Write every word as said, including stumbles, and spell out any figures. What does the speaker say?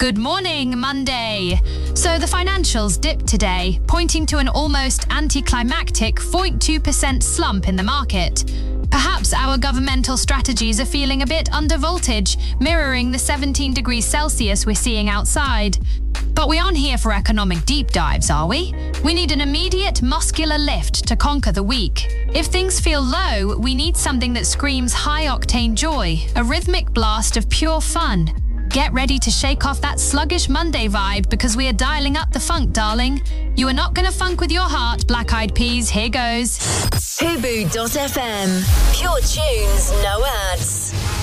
Good morning, Monday. So the financials dipped today, pointing to an almost anticlimactic zero point two percent slump in the market. Perhaps our governmental strategies are feeling a bit under voltage, mirroring the seventeen degrees Celsius we're seeing outside. But we aren't here for economic deep dives, are we? We need an immediate muscular lift to conquer the week. If things feel low, we need something that screams high-octane joy, a rhythmic blast of pure fun. Get ready to shake off that sluggish Monday vibe because we are dialing up the funk, darling. You are not going to funk with your heart, Black Eyed Peas. Here goes. Hubu dot f m. Pure tunes, no ads.